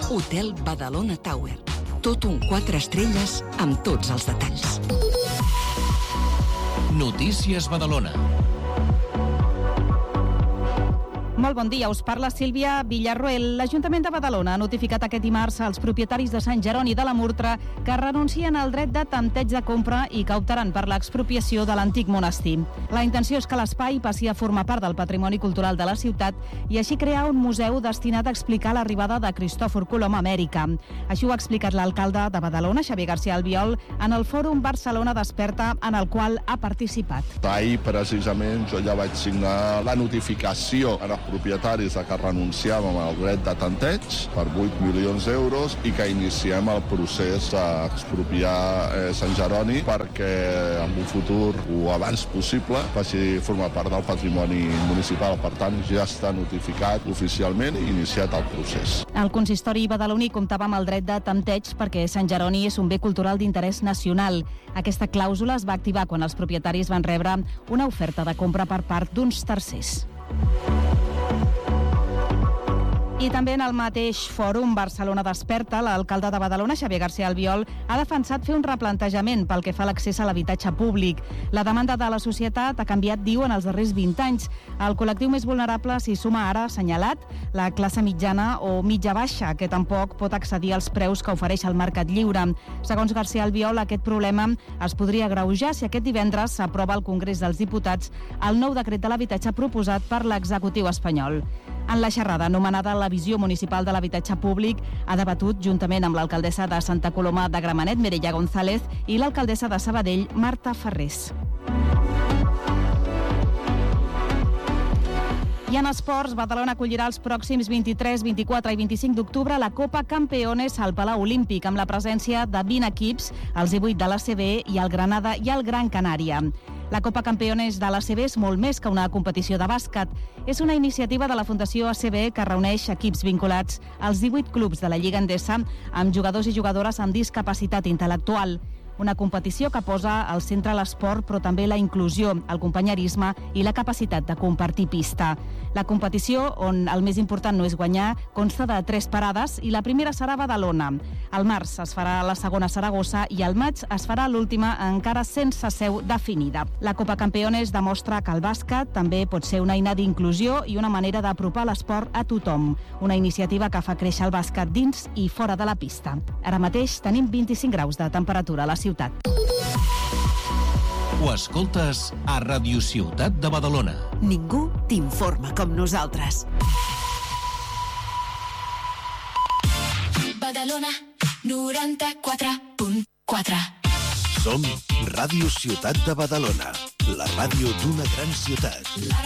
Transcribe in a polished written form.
Hotel Badalona Tower. Tot un 4 estrelles amb tots els detalls. Notícies Badalona. Molt bon dia, us parla Sílvia Villarroel. L'Ajuntament de Badalona ha notificat aquest dimarts als propietaris de Sant Jeroni de la Murtra que renuncien al dret de tanteig de compra i que optaran per l'expropiació de l'antic monestir. La intenció és que l'espai passi a formar part del patrimoni cultural de la ciutat i així crear un museu destinat a explicar l'arribada de Cristòfor Colom a Amèrica. Així ho ha explicat l'alcalde de Badalona, Xavier García Albiol, en el fòrum Barcelona Desperta, en el qual ha participat. Ahir, precisament, jo ja vaig signar la notificació a propietaris que renunciàvem al dret de tanteig per 8 milions d'euros i que iniciem el procés d'expropiar Sant Jeroni perquè en un futur o abans possible passi a formar part del patrimoni municipal. Per tant, ja està notificat oficialment i iniciat el procés. El consistori badaloní comptava amb el dret de tanteig perquè Sant Jeroni és un bé cultural d'interès nacional. Aquesta clàusula es va activar quan els propietaris van rebre una oferta de compra per part d'uns tercers. I també en el mateix fòrum Barcelona Desperta, l'alcalde de Badalona, Xavier García Albiol, ha defensat fer un replantejament pel que fa a l'accés a l'habitatge públic. La demanda de la societat ha canviat, diu, en els darrers 20 anys. El col·lectiu més vulnerable s'hi suma ara, assenyalat, la classe mitjana o mitja-baixa, que tampoc pot accedir als preus que ofereix el mercat lliure. Segons García Albiol, aquest problema es podria agreujar si aquest divendres s'aprova al Congrés dels Diputats el nou decret de l'habitatge proposat per l'executiu espanyol. En la xerrada anomenada La visió municipal de l'habitatge públic ha debatut juntament amb l'alcaldessa de Santa Coloma de Gramenet, Mireia González, i l'alcaldessa de Sabadell, Marta Ferrés. I en esports, Badalona acollirà els pròxims 23, 24 i 25 d'octubre la Copa Campeones al Palau Olímpic, amb la presència de 20 equips, els 18 de l'ACB i el Granada i el Gran Canària. La Copa Campeones de l'ACB és molt més que una competició de bàsquet. És una iniciativa de la Fundació ACB que reuneix equips vinculats als 18 clubs de la Lliga Endesa amb jugadors i jugadores amb discapacitat intel·lectual. Una competició que posa al centre l'esport, però també la inclusió, el companyerisme i la capacitat de compartir pista. La competició, on el més important no és guanyar, consta de 3 parades i la primera serà a Badalona. Al març es farà la segona a Saragossa i al maig es farà l'última encara sense seu definida. La Copa Campeones demostra que el bàsquet també pot ser una eina d'inclusió i una manera d'apropar l'esport a tothom. Una iniciativa que fa créixer el bàsquet dins i fora de la pista. Ara mateix tenim 25 graus de temperatura a la ciutat. Ho escoltes a Radio Ciutat de Badalona. Ningú t'informa com nosaltres. Badalona 94.4. Som Ràdio Ciutat de Badalona, la ràdio d'una gran ciutat.